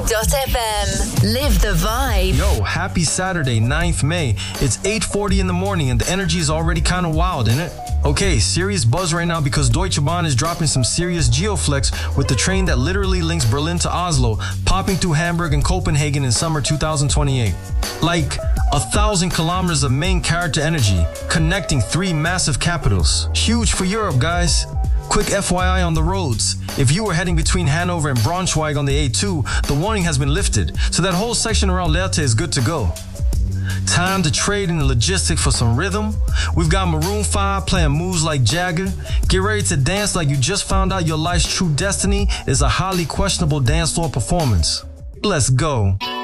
Energy.fm. Live the vibe. Yo, happy Saturday, 9th May. It's 8:40 in the morning and the energy is already kind of wild, isn't it? Okay, serious buzz right now because Deutsche Bahn is dropping some serious geoflex with the train that literally links Berlin to Oslo, popping through Hamburg and Copenhagen in summer 2028. Like 1,000 kilometers of main character energy, connecting 3 massive capitals. Huge for Europe, guys. Quick FYI on the roads. If you were heading between Hanover and Braunschweig on the A2, the warning has been lifted, so that whole section around Lehrte is good to go. Time to trade in the logistics for some rhythm. We've got Maroon 5 playing moves like Jagger. Get ready to dance like you just found out your life's true destiny is a highly questionable dance floor performance. Let's go.